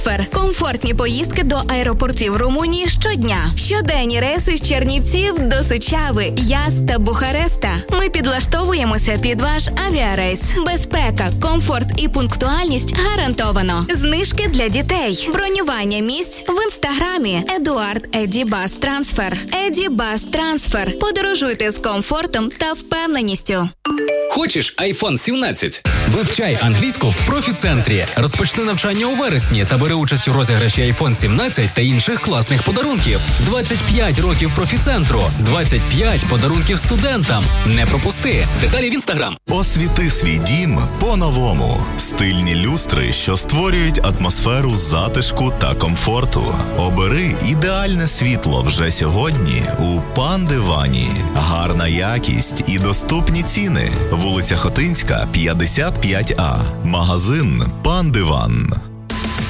Комфортні поїздки до аеропортів Румунії щодня. Щоденні рейси з Чернівців до Сучави, Язд та Бухареста. Ми підлаштовуємося під ваш авіарейс. Безпека, комфорт і пунктуальність гарантовано. Знижки для дітей. Бронювання місць в інстаграмі Едуард Еді Бас Трансфер. Еді Бас Трансфер. Подорожуйте з комфортом та впевненістю. Хочеш iPhone 17? Вивчай англійську в профі-центрі. Розпочни навчання у вересні та бери участь у розіграші iPhone 17 та інших класних подарунків. 25 років профі-центру. 25 подарунків студентам. Не пропусти. Деталі в Instagram. Освіти свій дім по-новому. Стильні люстри, що створюють атмосферу затишку та комфорту. Обери ідеальне світло вже сьогодні у Пан-Дивані. Гарна якість і доступні ціни. Вулиця Хотинська, 55А. Магазин Пан-Диван.